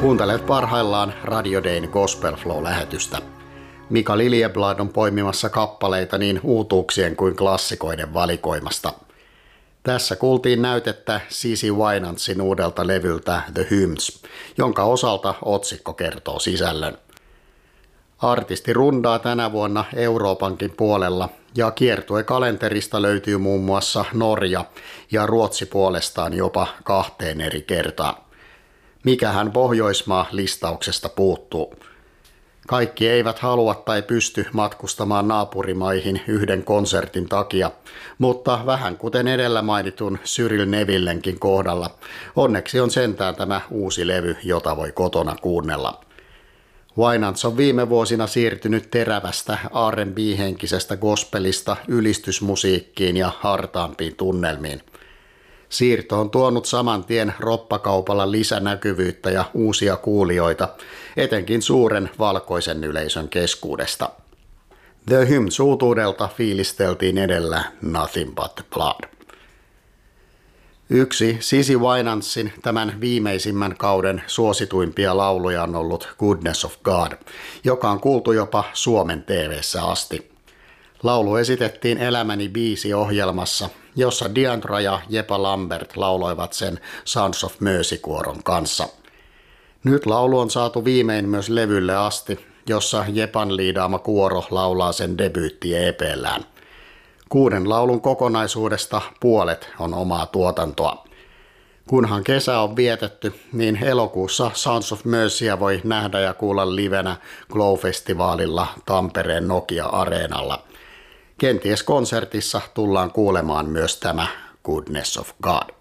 Kuuntelet parhaillaan Radio Dayn Gospel Flow-lähetystä. Mika Liljeblad on poimimassa kappaleita niin uutuuksien kuin klassikoiden valikoimasta. Tässä kuultiin näytettä CeCe Winantsin uudelta levyltä The Hymns, jonka osalta otsikko kertoo sisällön. Artisti rundaa tänä vuonna Euroopankin puolella ja kiertuekalenterista löytyy muun muassa Norja ja Ruotsi puolestaan jopa 2 eri kertaan. Mikähän Pohjoismaa listauksesta puuttuu? Kaikki eivät halua tai pysty matkustamaan naapurimaihin yhden konsertin takia, mutta vähän kuten edellä mainitun Cyril Nevillenkin kohdalla, onneksi on sentään tämä uusi levy, jota voi kotona kuunnella. Winans on viime vuosina siirtynyt terävästä R&B-henkisestä gospelista ylistysmusiikkiin ja hartaampiin tunnelmiin. Siirto on tuonut saman tien roppakaupalla lisänäkyvyyttä ja uusia kuulijoita, etenkin suuren valkoisen yleisön keskuudesta. The Hymns uutuudelta fiilisteltiin edellä Nothing But Blood. Yksi CeCe Winantsin tämän viimeisimmän kauden suosituimpia lauluja on ollut Goodness of God, joka on kuultu jopa Suomen TV:ssä asti. Laulu esitettiin Elämäni biisi -ohjelmassa, jossa Diandra ja Jepa Lambert lauloivat sen Sons of Mercy-kuoron kanssa. Nyt laulu on saatu viimein myös levylle asti, jossa Jepan liidaama kuoro laulaa sen debyytti-EP:llään. 6 laulun kokonaisuudesta puolet on omaa tuotantoa. Kunhan kesä on vietetty, niin elokuussa Sons of Mercyä voi nähdä ja kuulla livenä Glow-festivaalilla Tampereen Nokia-areenalla. Kenties konsertissa tullaan kuulemaan myös tämä Goodness of God.